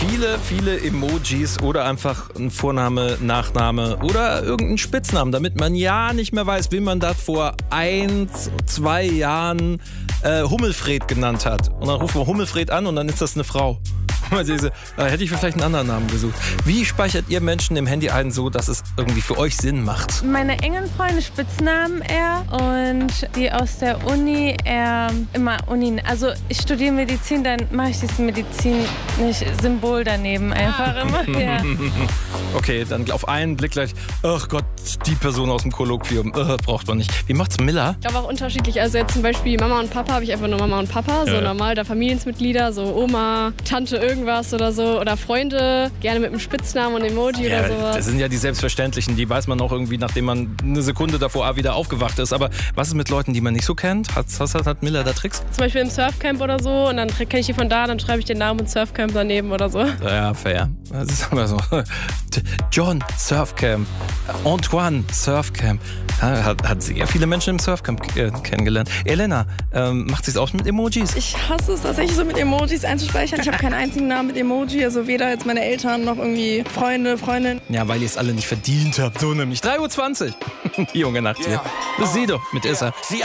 viele Emojis oder einfach ein Vorname, Nachname oder irgendein Spitznamen, damit man ja nicht mehr weiß, wie man das vor 1, 2 Jahren Hummelfred genannt hat. Und dann rufen wir Hummelfred an und dann ist das eine Frau. Hätte ich vielleicht einen anderen Namen gesucht. Wie speichert ihr Menschen im Handy ein, so dass es irgendwie für euch Sinn macht? Meine engen Freunde Spitznamen eher und die aus der Uni eher immer Uni. Also ich studiere Medizin, dann mache ich dieses Medizin-Symbol daneben einfach immer. Ja. Okay, dann auf einen Blick gleich, ach Gott, die Person aus dem Kolloquium, braucht man nicht. Wie macht's Miller? Ich glaube auch unterschiedlich. Also jetzt zum Beispiel Mama und Papa habe ich einfach nur Mama und Papa, so normal, da Familienmitglieder, so Oma, Tante irgendwas oder so. Oder Freunde, gerne mit einem Spitznamen und Emoji oder sowas. Das sind ja die Selbstverständlichen, die weiß man auch irgendwie, nachdem man eine Sekunde davor wieder aufgewacht ist. Aber was ist mit Leuten, die man nicht so kennt? Hat Miller da Tricks? Zum Beispiel im Surfcamp oder so und dann kenne ich die von da, dann schreibe ich den Namen und Surfcamp daneben oder so. Ja, fair. Das ist aber so. John, Surfcamp. Antoine, Surfcamp. Hat sehr viele Menschen im Surfcamp kennengelernt. Elena, macht sie es auch mit Emojis? Ich hasse es tatsächlich so mit Emojis einzuspeichern. Ich habe keinen einzigen Namen mit Emoji, also weder jetzt meine Eltern noch irgendwie Freunde, Freundin. Ja, weil ihr es alle nicht verdient habt. So nämlich 3:20 Uhr. Die junge Nacht hier. Das ist Sido mit Issa.